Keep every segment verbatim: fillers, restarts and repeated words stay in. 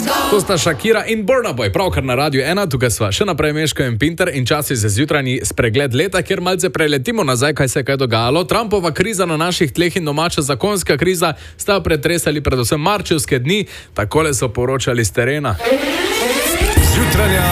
To sta Shakira in Burna Boy, pravkar na Radiu ena, tukaj sva še naprej Meško in Pinter in čas je za zjutrajni spregled leta, kjer malce preletimo nazaj, kaj se je kaj dogajalo. Trumpova kriza na naših tleh in domača zakonska kriza sta pretresali predvsem marčevske dni, takole so poročali s terena. Zjutranja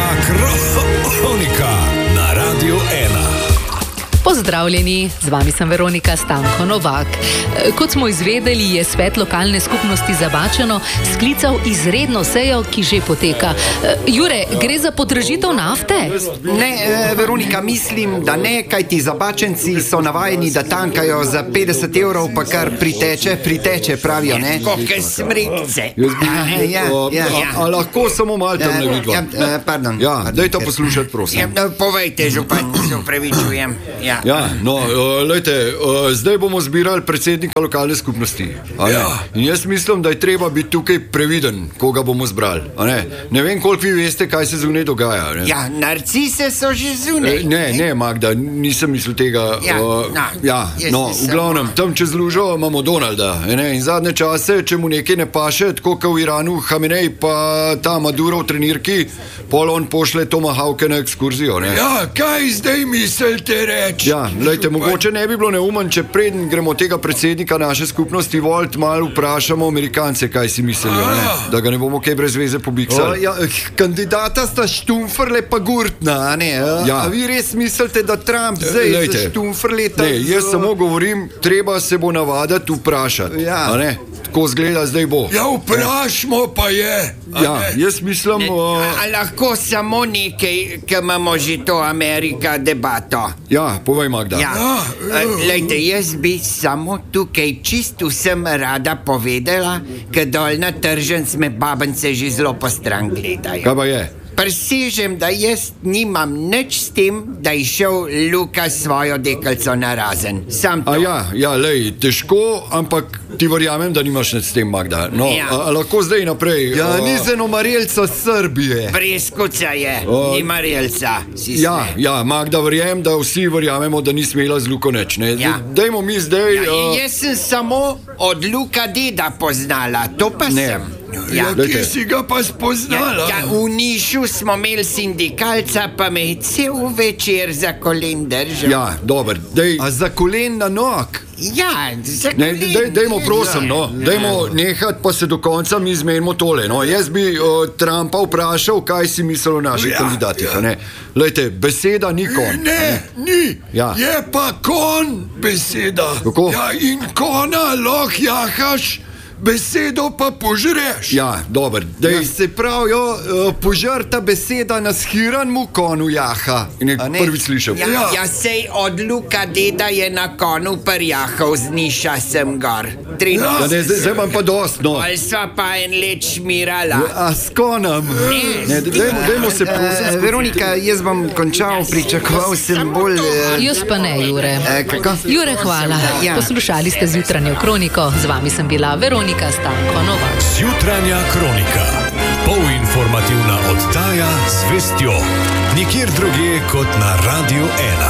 kronika na Radiu ena. Pozdravljeni, z vami sem Veronika Stanko Novak. Kot smo izvedeli, je svet lokalne skupnosti Zabačeno sklical izredno sejo, ki že poteka. Jure, gre za podražitev nafte? Ne, Veronika, mislim, da ne, kajti Zabačenci so navajeni, da tankajo za petdeset evrov, pa kar priteče, priteče, pravijo, ne? Koke smrikce. Ja, ja, ja. A lahko samo malo tam ne vidva? Ja, pardon. Ja, daj to poslušati, prosim. Ja, povejte, župan, se upravičujem. Ja. Ja, no, uh, lejte, uh, zdaj bomo zbirali predsednika lokalne skupnosti. Ja. In jaz mislim, da je treba biti tukaj previden, koga bomo zbrali. Ne? ne vem, koliko vi veste, kaj se zunaj dogaja. Ne? Ja, narcise so že zunaj. Ne, ne, Magda, nisem mislil tega. Ja, uh, no, ja, no v glavnem, tam čez lužo imamo Donalda. Ne? In zadnje čase, če mu nekaj ne paše, tako kot v Iranu, Hamenej pa ta Maduro v trenirki, pol on pošle Tomahawke na ekskurzijo. Ne? Ja, kaj zdaj mislite reči? Ja, lejte, mogoče ne bi bilo neumen, če preden gremo tega predsednika naše skupnosti volt, malo vprašamo Amerikance, kaj si mislijo, ne? Da ga ne bomo kaj brez veze pobiksali. Ja, kandidata sta Štumferle pa Gurtna, ne? Ja. A vi res mislite, da Trump zdaj Lejte, za Štumferleta... Ne, jaz samo govorim, treba se bo navadati vprašati. Ja. A ne? Tako zgleda zdaj bo. Ja, vprašamo pa je. Ja, jaz mislim... Uh... A lahko samo nekaj, ki imamo že to Amerika debato. Ja, povej, Magda. Ja, lejte, jaz bi samo tukaj čisto vsem rada povedala, ker dol na tržnici me babence že zelo postran gledajo. Kaj pa je? Presežem, da jaz nimam nič s tem, da je šel Luka svojo deklico na razen. Sam to. A ja, ja, lej, težko, ampak ti verjamem, da nimaš nič s tem, Magda. No, Ja. a, a lahko zdaj naprej? Ja, a- ni zenomarjelca Srbije. Preskuca je, O, ni marjelca. Si Ja, sme. ja, Magda, verjamem, da vsi verjamemo, da ni smela z Luko nič, ne? Ja. Dajmo mi zdaj... Ja, uh, jaz sem samo od Luka deda poznala, to pa Ne. sem. Ja, Ja. Glejte. kje si ga pa spoznala? Ja, v Nišu smo imeli sindikalca, pa me je cel večer za kolen držal. Ja, dober, dej... A za kolen na nog? Ja, za Ne, kolen. dej, dejmo prosim, no, dejmo nehati pa se do konca mi zmenimo tole, no. Jaz bi uh, Trumpa vprašal, kaj si misli o naših Ja, kandidatih, ja. ne. Lejte, beseda ni kon. Ne, ni. Ja. Je pa kon beseda. Kako? Ja, in kona lahko jahaš, besedo pa požreš. Ja, dober, Ja, dej... se pravijo, uh, požrta beseda na shiranmu konu jaha. Ne, A ne? prvič slišal. Ja, Ja. ja, sej od Luka deda je na konu prjahal z Niša sem gor. Ja, trideset. ne, zdaj, zdaj imam pa dost, no. Ali sva pa en let šmirala. A s konom? Ne, dejmo, dejmo se prosim... Uh, Veronika, jaz bom končal, pričakoval sem bolj... Uh, Jaz pa ne, Jure. Eh, kako? Jure, hvala. Ja. Poslušali ste zjutranjo kroniko, z vami sem bila Veronika Stanko Novak. Zjutranja kronika. Polinformativna oddaja z vestjo. Nikjer drugje kot na Radiu ena.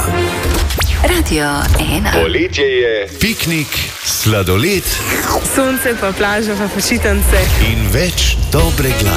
Radio ena. Poletje je piknik, sladoled Sonce pa plaža pa počitnice. in več dobre glasbe.